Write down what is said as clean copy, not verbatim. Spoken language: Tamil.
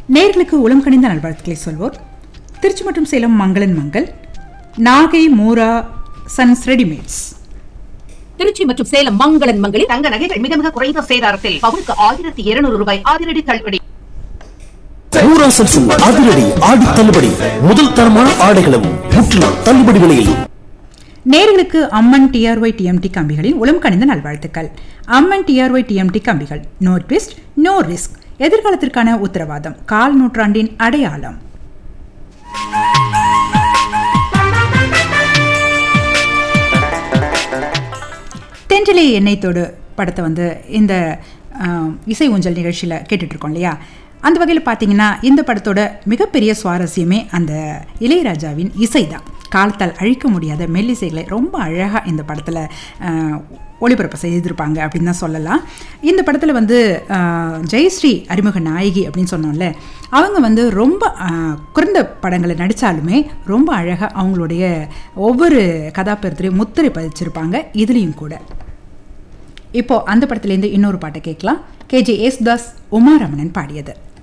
நேயர்களுக்கு உளம் கனிந்த நல்வாழ்த்துக்களை சொல்வோர் திருச்சி மற்றும் சேலம் மங்களன் மங்கள், நாகை மூரா சன்ஸ் ரெடிமேட்ஸ். திருச்சி மற்றும் சேலம் மங்களன் மங்களில் தங்க நகைகள் மிக மிக குறைந்த சேதாரத்தில் பவுனுக்கு 1200 ரூபாய் அதிரடி தள்ளுபடி. மூரா சன்ஸின் அதிரடி ஆடி தள்ளுபடி. முதல் தரமான ஆடைகளும் முற்றிலும் தள்ளுபடி விலையில். நேயர்களுக்கு அம்மன் டிஆர்ஒய் டிஎம்டி கம்பிகளின் உளம் கனிந்த நல்வாழ்த்துக்கள். அம்மன் டிஆர்ஒய் டிஎம்டி கம்பிகள், நோ ட்விஸ்ட் நோ ரிஸ்க், எதிர்காலத்திற்கான உத்தரவாதம், கால் நூற்றாண்டின் அடையாளம். தென்றலே எண்ணெய்த்தோடு படத்தை இந்த இசை ஊஞ்சல் நிகழ்ச்சியில் கேட்டுட்ருக்கோம் இல்லையா? அந்த வகையில் பார்த்தீங்கன்னா இந்த படத்தோட மிகப்பெரிய சுவாரஸ்யமே அந்த இளையராஜாவின் இசை தான். காலத்தால் அழிக்க முடியாத மெல்லிசைகளை ரொம்ப அழகாக இந்த படத்தில் ஒளிபரப்பு செய்திருப்பாங்க அப்படின்னு தான் சொல்லலாம். இந்த படத்தில் ஜெயஸ்ரீ அறிமுக நாயகி அப்படின்னு சொன்னோம்ல, அவங்க ரொம்ப குறைந்த படங்களை நடித்தாலுமே ரொம்ப அழகாக அவங்களுடைய ஒவ்வொரு கதாபாத்திரத்தையும் முத்திரை பதிச்சிருப்பாங்க இதுலேயும் கூட. இப்போது அந்த படத்துலேருந்து இன்னொரு பாட்டை கேட்கலாம். KJ யேசுதாஸ், உமா ரமணன் பாடியது.